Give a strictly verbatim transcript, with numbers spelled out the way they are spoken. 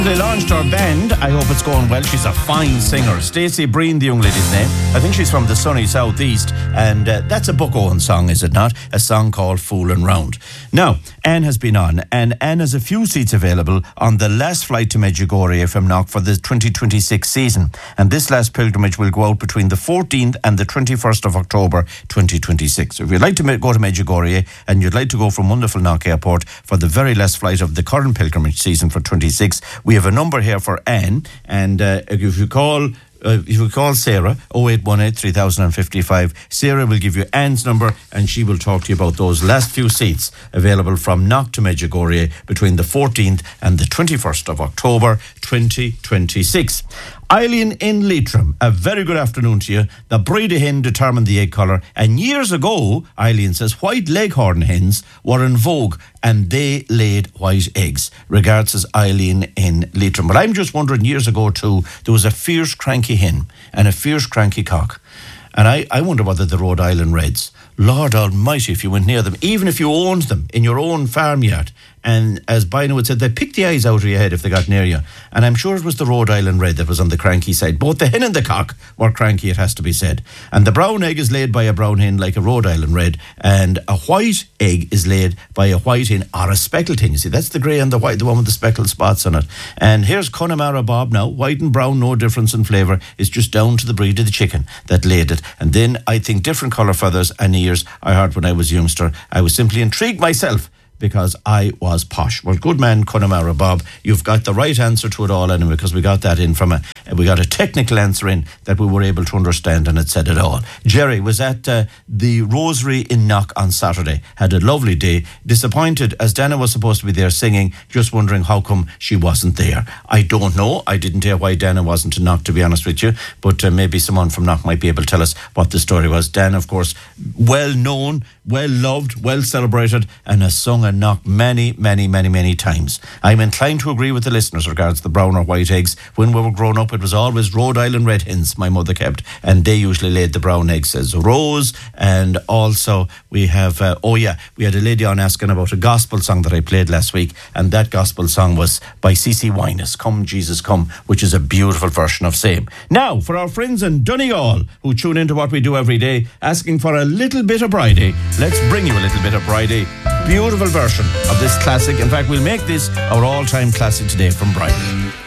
They launched her band. I hope it's going well. She's a fine singer. Stacey Breen, the young lady's name. I think she's from the sunny southeast, and uh, that's a Buck Owen song, is it not? A song called Foolin' Round. Now, Anne has been on, and Anne has a few seats available on the last flight to Medjugorje from Knock for the twenty twenty-six season. And this last pilgrimage will go out between the fourteenth and the twenty-first of October twenty twenty-six. So if you'd like to go to Medjugorje and you'd like to go from wonderful Knock Airport for the very last flight of the current pilgrimage season for twenty-six, we have a number here for Anne, and uh, if you call uh, if you call Sarah oh eight one eight, three thousand fifty-five, Sarah will give you Anne's number and she will talk to you about those last few seats available from Knock to Medjugorje between the fourteenth and the twenty-first of October twenty twenty-six. Eileen in Leitrim, a very good afternoon to you. The breed of hen determined the egg colour, and years ago, Eileen says, white leghorn hens were in vogue and they laid white eggs. Regards as Eileen in Leitrim. But I'm just wondering, years ago too, there was a fierce cranky hen and a fierce cranky cock. And I, I wonder whether the Rhode Island Reds, Lord Almighty, if you went near them, even if you owned them in your own farmyard, and as Bino had said, they picked the eyes out of your head if they got near you. And I'm sure it was the Rhode Island Red that was on the cranky side. Both the hen and the cock were cranky, it has to be said. And the brown egg is laid by a brown hen like a Rhode Island Red, and a white egg is laid by a white hen or a speckled hen. You see, that's the grey and the white, the one with the speckled spots on it. And here's Connemara Bob now. White and brown, no difference in flavour. It's just down to the breed of the chicken that laid it. And then I think different colour feathers and ears I heard when I was a youngster. I was simply intrigued myself because I was posh. Well, good man, Connemara Bob. You've got the right answer to it all anyway, because we got that in from a, we got a technical answer in that we were able to understand, and it said it all. Jerry was at uh, the Rosary in Knock on Saturday. Had a lovely day. Disappointed as Dana was supposed to be there singing, just wondering how come she wasn't there. I don't know. I didn't hear why Dana wasn't in Knock, to be honest with you, but uh, maybe someone from Knock might be able to tell us what the story was. Dana, of course, well known, well loved, well celebrated, and has sung a Knock many, many, many, many times. I'm inclined to agree with the listeners regards the brown or white eggs. When we were growing up, it was always Rhode Island Red hens my mother kept, and they usually laid the brown eggs as Rose. And also we have, uh, oh yeah, we had a lady on asking about a gospel song that I played last week, and that gospel song was by C C Winans, Come Jesus Come, which is a beautiful version of Same. Now, for our friends in Donegal who tune into what we do every day, asking for a little bit of Bridie, let's bring you a little bit of Bridie. Beautiful version of this classic. In fact, we'll make this our all-time classic today from Bridie.